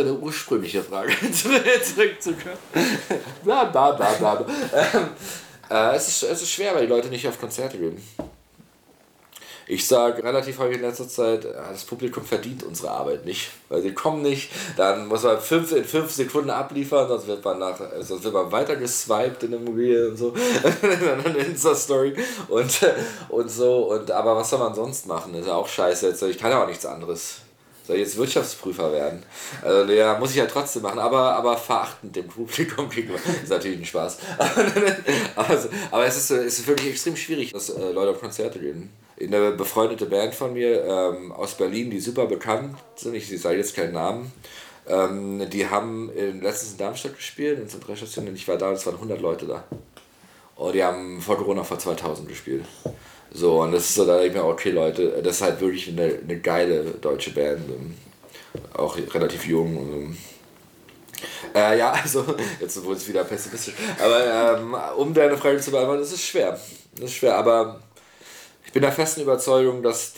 deine ursprüngliche Frage zurückzukommen. Bla bla bla bla. Es ist schwer, weil die Leute nicht auf Konzerte gehen. Ich sage relativ häufig in letzter Zeit, das Publikum verdient unsere Arbeit nicht, weil sie kommen nicht, dann muss man in 5 Sekunden abliefern, sonst wird man weiter geswiped in der Mobil und so, in der Insta-Story und so, aber was soll man sonst machen, das ist ja auch scheiße, jetzt, ich kann ja auch nichts anderes. Soll ich jetzt Wirtschaftsprüfer werden? Also ja, muss ich ja trotzdem machen, aber verachtend dem Publikum gegenüber. Ist natürlich ein Spaß. aber es ist wirklich extrem schwierig, dass Leute auf Konzerte gehen. Eine befreundete Band von mir aus Berlin, die super bekannt sind, ich sage jetzt keinen Namen, die haben letztens in Darmstadt gespielt, in den 3 Stationen, ich war da, es waren 100 Leute da. Und die haben vor Corona vor 2000 gespielt. So, und das ist so, da denke ich mir, okay Leute, das ist halt wirklich eine geile deutsche Band, auch relativ jung. Ja, also, jetzt wurde es wieder pessimistisch, aber um deine Frage zu beantworten, das ist schwer, aber ich bin der festen Überzeugung, dass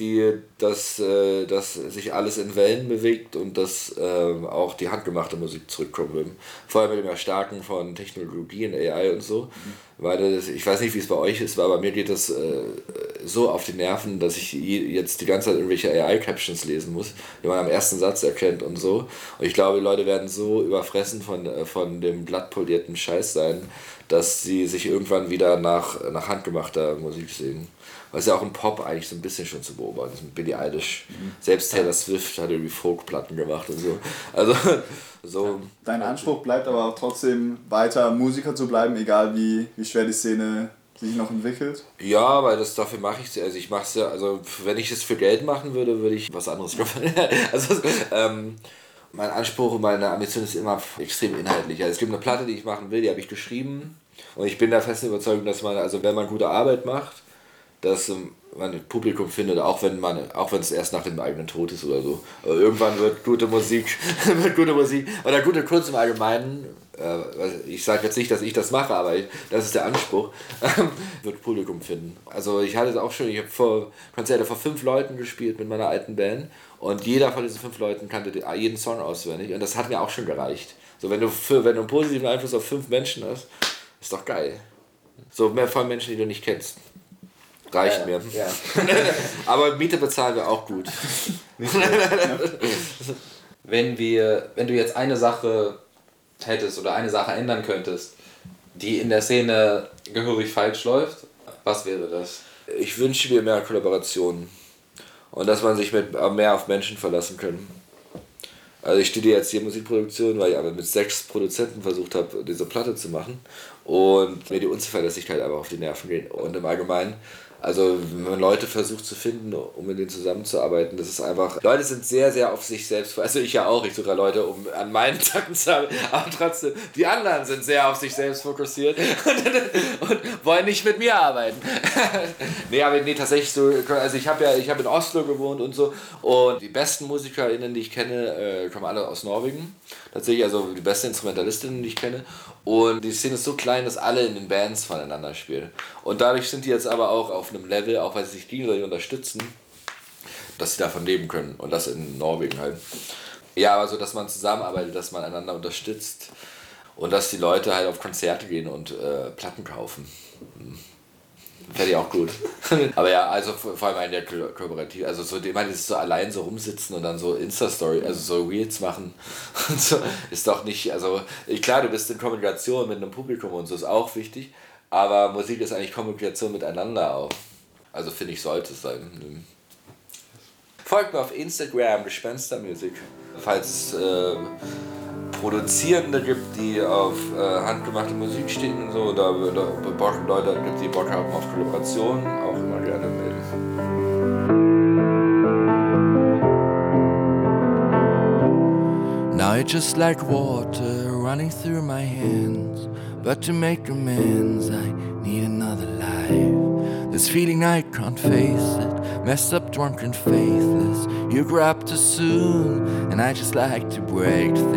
sich alles in Wellen bewegt und dass auch die handgemachte Musik zurückkommen wird. Vor allem mit dem Erstarken von Technologie und AI und so. Weil ich weiß nicht, wie es bei euch ist, aber bei mir geht das so auf die Nerven, dass ich jetzt die ganze Zeit irgendwelche AI-Captions lesen muss, die man am ersten Satz erkennt und so. Und ich glaube, die Leute werden so überfressen von dem glattpolierten Scheiß sein, dass sie sich irgendwann wieder nach handgemachter Musik sehen. Was ja auch im Pop eigentlich so ein bisschen schon zu beobachten ist mit Billie Eilish. Selbst Taylor Swift hat irgendwie Folkplatten gemacht und so. Also, so. Dein Anspruch bleibt aber auch trotzdem weiter Musiker zu bleiben, egal wie schwer die Szene sich noch entwickelt? Ja, weil dafür mache ich es. Also ich mache es ja, also wenn ich es für Geld machen würde, würde ich was anderes machen. Also mein Anspruch und meine Ambition ist immer extrem inhaltlich. Also es gibt eine Platte, die ich machen will, die habe ich geschrieben. Und ich bin der festen Überzeugung, dass wenn man gute Arbeit macht, dass man ein Publikum findet, auch wenn es erst nach dem eigenen Tod ist oder so. Aber irgendwann wird gute Musik oder gute Kunst im Allgemeinen, ich sage jetzt nicht, dass ich das mache, aber das ist der Anspruch, wird Publikum finden. Also ich hatte es auch schon, ich habe Konzerte vor 5 Leuten gespielt mit meiner alten Band und jeder von diesen 5 Leuten kannte jeden Song auswendig und das hat mir auch schon gereicht. So, wenn du einen positiven Einfluss auf 5 Menschen hast, ist doch geil. So mehr von Menschen, die du nicht kennst. Reicht mir. Ja. Aber Miete bezahlen wir auch gut. Wenn du jetzt eine Sache hättest oder eine Sache ändern könntest, die in der Szene gehörig falsch läuft, was wäre das? Ich wünsche mir mehr Kollaborationen und dass man sich mehr auf Menschen verlassen kann. Also ich studiere jetzt hier Musikproduktion, weil ich aber mit 6 Produzenten versucht habe, diese Platte zu machen und mir die Unzuverlässigkeit einfach auf die Nerven geht. Und im Allgemeinen, also wenn man Leute versucht zu finden, um mit denen zusammenzuarbeiten, das ist einfach, Leute sind sehr, sehr auf sich selbst, also ich ja auch, ich suche Leute, um an meinen Sachen zu arbeiten, aber trotzdem, die anderen sind sehr auf sich selbst fokussiert und wollen nicht mit mir arbeiten. Nee, tatsächlich so, also ich habe in Oslo gewohnt und so und die besten MusikerInnen, die ich kenne, kommen alle aus Norwegen. Tatsächlich, also die besten Instrumentalistinnen, die ich kenne. Und die Szene ist so klein, dass alle in den Bands voneinander spielen. Und dadurch sind die jetzt aber auch auf einem Level, auch weil sie sich gegenseitig unterstützen, dass sie davon leben können. Und das in Norwegen halt. Ja, aber so, dass man zusammenarbeitet, dass man einander unterstützt. Und dass die Leute halt auf Konzerte gehen und Platten kaufen. Fände ich auch gut. Aber ja, also vor allem in der Kooperative, also so, ich meine, das ist so allein so rumsitzen und dann so Insta-Story, also so Reels machen und so, ist doch nicht, also klar, du bist in Kommunikation mit einem Publikum und so, ist auch wichtig, aber Musik ist eigentlich Kommunikation miteinander auch. Also finde ich, sollte es sein. Folgt mir auf Instagram, Gespenstermusik, falls es Produzierende gibt, die auf handgemachte Musik stehen und so, oder Leute gibt, die Bock haben auf Kollaboration, auch immer gerne melden. Now it's just like water running through my hands, but to make amends I need another life. This feeling I can't face it, messed up, drunk and faithless. You grew up too soon, and I just like to break things